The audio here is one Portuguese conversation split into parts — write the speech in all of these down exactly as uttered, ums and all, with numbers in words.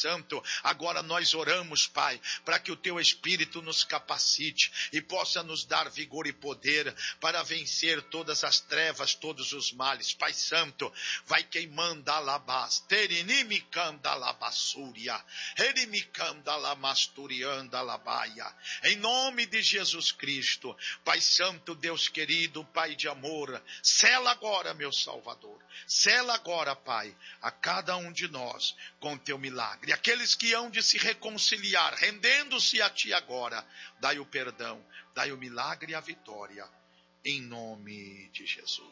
Santo. Agora nós oramos, Pai, para que o Teu Espírito nos capacite e possa nos dar vigor e poder para vencer todas as trevas, todos os males. Pai Santo, vai queimando a labás, terinimicanda alabassúria, erimicanda alamasturianda alabaia. Em nome de Jesus Cristo, Pai Santo, Deus querido, Pai de amor, sela agora, meu Salvador, sela agora, Pai, a cada um de nós com Teu milagre. Aqueles que hão de se reconciliar, rendendo-se a Ti agora, dai o perdão, dai o milagre e a vitória, em nome de Jesus.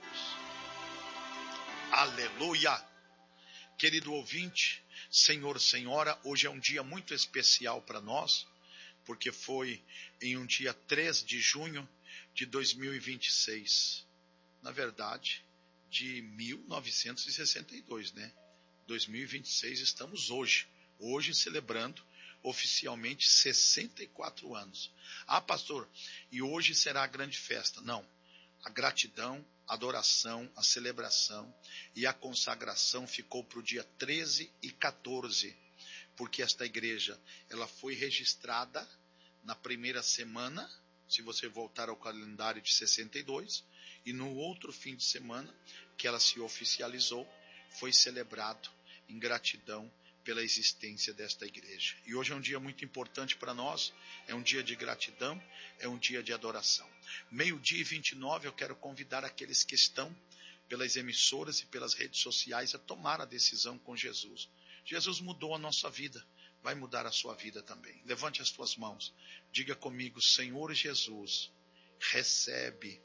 Aleluia. Querido ouvinte, Senhor, Senhora, hoje é um dia muito especial para nós, porque foi em um dia três de junho de dois mil e vinte e seis. Na verdade, de mil novecentos e sessenta e dois, né? dois mil e vinte e seis estamos hoje, hoje celebrando oficialmente sessenta e quatro anos. Ah, pastor, e hoje será a grande festa. Não, a gratidão, a adoração, a celebração e a consagração ficou para o dia treze e quatorze, porque esta igreja ela foi registrada na primeira semana, se você voltar ao calendário de sessenta e dois, e no outro fim de semana que ela se oficializou, foi celebrado em gratidão pela existência desta igreja. E hoje é um dia muito importante para nós, é um dia de gratidão, é um dia de adoração. Meio-dia e vinte e nove, eu quero convidar aqueles que estão pelas emissoras e pelas redes sociais a tomar a decisão com Jesus. Jesus mudou a nossa vida, vai mudar a sua vida também. Levante as tuas mãos, diga comigo: Senhor Jesus, recebe,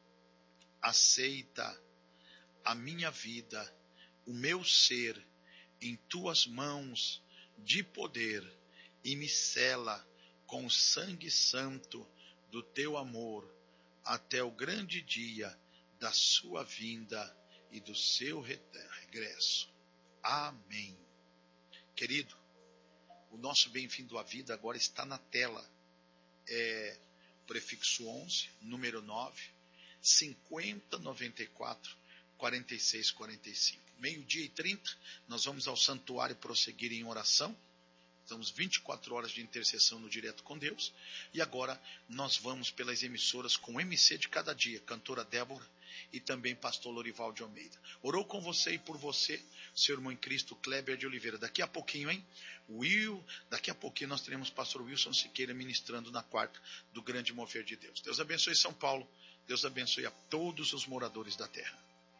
aceita a minha vida, o meu ser, em tuas mãos de poder, e me sela com o sangue santo do teu amor, até o grande dia da sua vinda e do seu regresso. Amém. Querido, o nosso bem-vindo à vida agora está na tela. É prefixo onze, número nove, cinquenta, noventa e quatro, quarenta e seis, quarenta e cinco. Meio-dia e trinta, nós vamos ao santuário prosseguir em oração. Estamos vinte e quatro horas de intercessão no Direto com Deus. E agora nós vamos pelas emissoras com o M C de cada dia, cantora Débora e também pastor Lorival de Almeida. Orou com você e por você, seu irmão em Cristo, Kleber de Oliveira. Daqui a pouquinho, hein? Will, daqui a pouquinho nós teremos pastor Wilson Siqueira ministrando na quarta do Grande Mover de Deus. Deus abençoe São Paulo. Deus abençoe a todos os moradores da terra.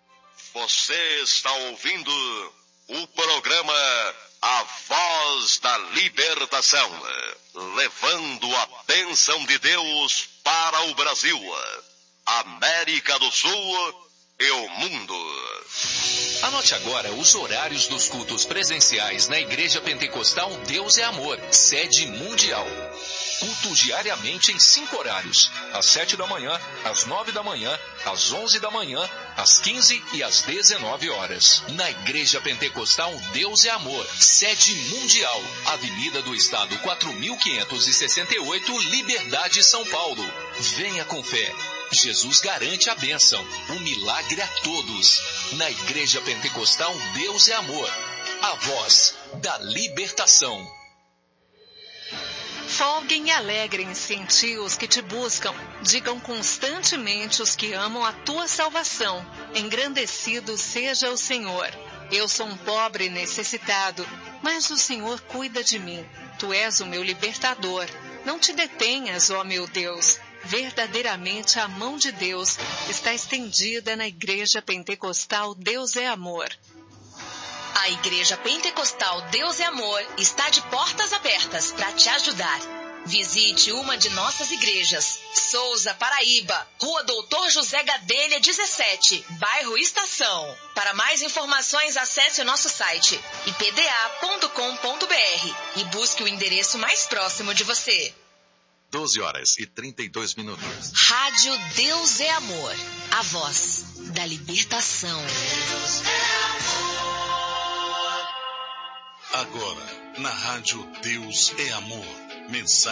Você está ouvindo o programa A Voz da Libertação, levando a bênção de Deus para o Brasil, América do Sul e o mundo. Anote agora os horários dos cultos presenciais na Igreja Pentecostal Deus é Amor, sede mundial. Culto diariamente em cinco horários: às sete da manhã, às nove da manhã, às onze da manhã, às quinze e às dezenove horas. Na Igreja Pentecostal Deus é Amor, sede mundial, Avenida do Estado quatro mil quinhentos e sessenta e oito, Liberdade, São Paulo. Venha com fé. Jesus garante a bênção, o milagre a todos. Na Igreja Pentecostal Deus é Amor, a voz da libertação. Folguem e alegrem-se em ti os que te buscam. Digam constantemente os que amam a tua salvação. Engrandecido seja o Senhor. Eu sou um pobre e necessitado, mas o Senhor cuida de mim. Tu és o meu libertador. Não te detenhas, ó meu Deus. Verdadeiramente a mão de Deus está estendida na Igreja Pentecostal Deus é Amor. A Igreja Pentecostal Deus é Amor está de portas abertas para te ajudar. Visite uma de nossas igrejas. Souza, Paraíba, Rua Doutor José Gadelha, dezessete, bairro Estação. Para mais informações, acesse o nosso site i p d a ponto com ponto b r e busque o endereço mais próximo de você. doze horas e trinta e dois minutos. Rádio Deus é Amor, a voz da libertação. Deus é amor. Agora, na Rádio Deus é Amor, mensagem.